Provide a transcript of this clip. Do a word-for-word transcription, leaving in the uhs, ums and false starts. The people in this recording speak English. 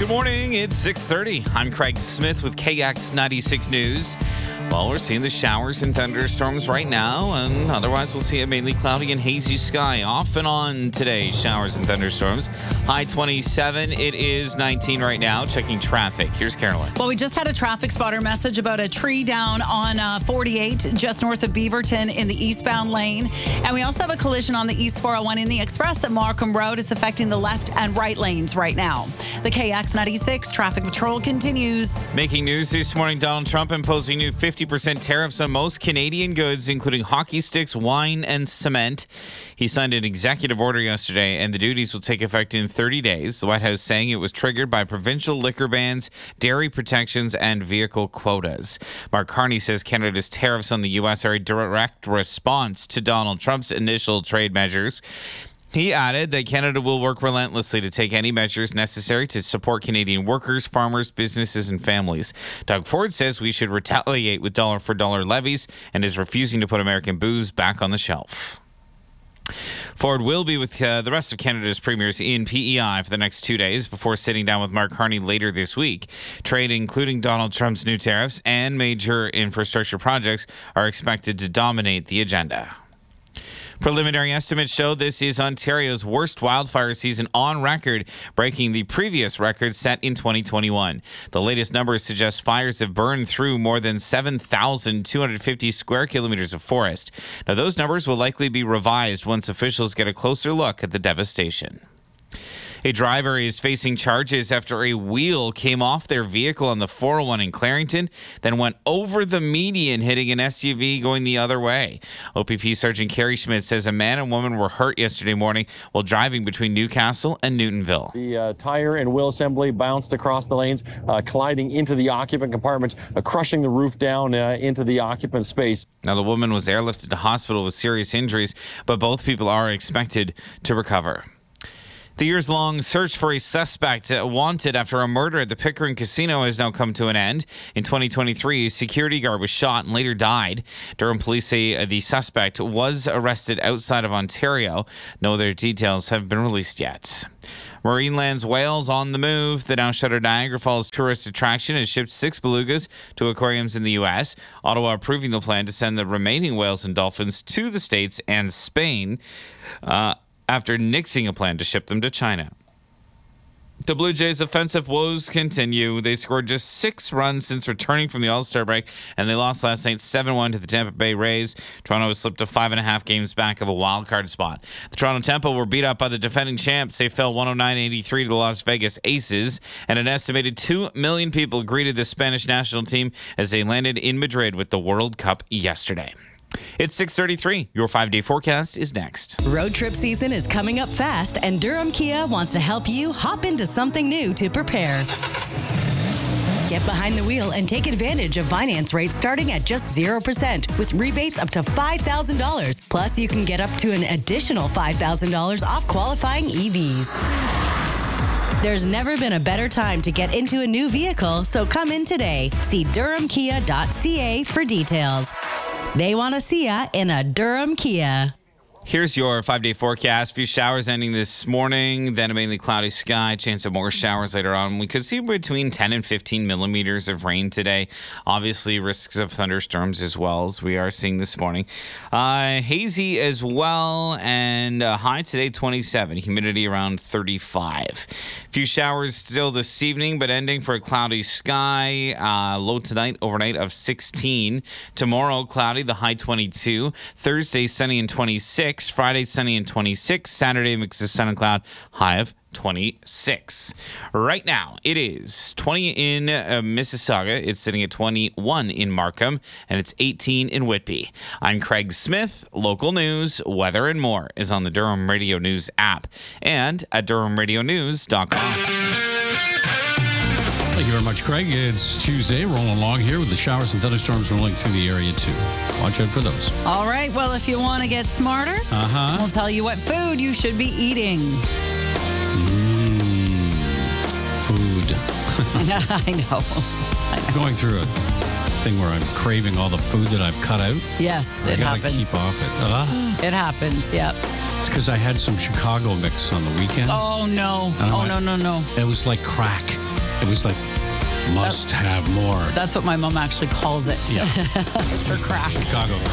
Good morning. It's six thirty. I'm Craig Smith with K X ninety-six News. Well, we're seeing the showers and thunderstorms right now, and otherwise we'll see a mainly cloudy and hazy sky off and on today. Showers and thunderstorms. High twenty-seven. It is nineteen right now. Checking traffic. Here's Carolyn. Well, we just had a traffic spotter message about a tree down on uh, forty-eight, just north of Beaverton in the eastbound lane. And we also have a collision on the East four oh one in the Express at Markham Road. It's affecting the left and right lanes right now. The K X ninety-six traffic patrol continues. Making news this morning, Donald Trump imposing new fifty percent tariffs on most Canadian goods, including hockey sticks, wine, and cement. He signed an executive order yesterday, and the duties will take effect in thirty days. The White House saying it was triggered by provincial liquor bans, dairy protections, and vehicle quotas. Mark Carney says Canada's tariffs on the U S are a direct response to Donald Trump's initial trade measures. He added that Canada will work relentlessly to take any measures necessary to support Canadian workers, farmers, businesses, and families. Doug Ford says we should retaliate with dollar-for-dollar levies and is refusing to put American booze back on the shelf. Ford will be with uh, the rest of Canada's premiers in P E I for the next two days before sitting down with Mark Carney later this week. Trade, including Donald Trump's new tariffs and major infrastructure projects, are expected to dominate the agenda. Preliminary estimates show this is Ontario's worst wildfire season on record, breaking the previous record set in twenty twenty-one. The latest numbers suggest fires have burned through more than seven thousand two hundred fifty square kilometers of forest. Now, those numbers will likely be revised once officials get a closer look at the devastation. A driver is facing charges after a wheel came off their vehicle on the four oh one in Clarington, then went over the median, hitting an S U V going the other way. O P P Sergeant Kerry Schmidt says a man and woman were hurt yesterday morning while driving between Newcastle and Newtonville. The uh, tire and wheel assembly bounced across the lanes, uh, colliding into the occupant compartment, uh, crushing the roof down uh, into the occupant space. Now, the woman was airlifted to hospital with serious injuries, but both people are expected to recover. The years-long search for a suspect wanted after a murder at the Pickering Casino has now come to an end. In twenty twenty-three, a security guard was shot and later died. Durham police say the suspect was arrested outside of Ontario. No other details have been released yet. Marineland's whales on the move. The now-shuttered Niagara Falls tourist attraction has shipped six belugas to aquariums in the U S. Ottawa approving the plan to send the remaining whales and dolphins to the States and Spain. Uh... after nixing a plan to ship them to China. The Blue Jays' offensive woes continue. They scored just six runs since returning from the All-Star break, and they lost last night seven one to the Tampa Bay Rays. Toronto has slipped to five and a half games back of a wild card spot. The Toronto Temple were beat up by the defending champs. They fell one oh nine eighty-three to the Las Vegas Aces, and an estimated two million people greeted the Spanish national team as they landed in Madrid with the World Cup yesterday. It's six thirty-three. Your five-day forecast is next. Road trip season is coming up fast, and Durham Kia wants to help you hop into something new to prepare. Get behind the wheel and take advantage of finance rates starting at just zero percent with rebates up to five thousand dollars. Plus, you can get up to an additional five thousand dollars off qualifying E Vs. There's never been a better time to get into a new vehicle, so come in today. See durham kia dot c a for details. They want to see ya in a Durham Kia. Here's your five-day forecast. A few showers ending this morning, then a mainly cloudy sky, chance of more showers later on. We could see between ten and fifteen millimeters of rain today. Obviously, risks of thunderstorms as well, as we are seeing this morning. Uh, hazy as well, and uh, high today, twenty-seven. Humidity around thirty-five. A few showers still this evening, but ending for a cloudy sky. Uh, low tonight, overnight of sixteen. Tomorrow, cloudy, the high twenty-two. Thursday, sunny and twenty-six. Friday, sunny and twenty-six. Saturday, mix of sun and cloud, high of twenty-six. Right now, it is twenty in uh, Mississauga. It's sitting at twenty-one in Markham, and it's eighteen in Whitby. I'm Craig Smith. Local news, weather, and more is on the Durham Radio News app and at durham radio news dot com. Thank you very much, Craig. It's Tuesday, rolling along here with the showers and thunderstorms rolling through the area, too. Watch out for those. All right. Well, if you want to get smarter, uh-huh. we'll tell you what food you should be eating. Mm, food. I know. I know. Going through a thing where I'm craving all the food that I've cut out. Yes, I it gotta happens. keep off it. Uh, It happens, yep. it's because I had some Chicago mix on the weekend. Oh, no. And I Oh, went- no, no, no. It was like crack. It was like, must have more. That's what my mom actually calls it. Yeah. It's her crack. Chicago